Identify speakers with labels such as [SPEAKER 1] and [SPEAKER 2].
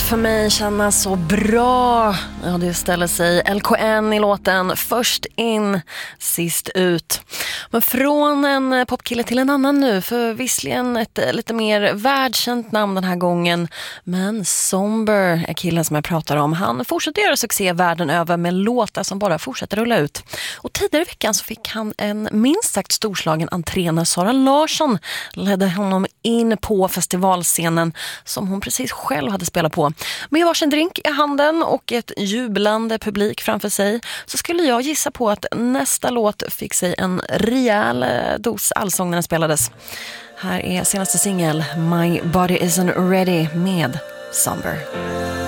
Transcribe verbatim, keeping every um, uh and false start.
[SPEAKER 1] för mig kännas så bra. Ja, det ställer sig L K N i låten Först in, sist ut. Men från en popkille till en annan nu, för visserligen ett lite mer världskänt namn den här gången. Men Somber är killen som jag pratar om. Han fortsätter göra succé världen över med låtar som bara fortsätter rulla ut. Och tidigare i veckan så fick han en minst sagt storslagen entré när Sara Larsson ledde honom in på festivalscenen som hon precis själv hade spelat på. Med varsin drink i handen och ett jublande publik framför sig så skulle jag gissa på att nästa låt fick sig en rejäl dos allsång när den spelades. Här är senaste singel My Body Isn't Ready med Somber.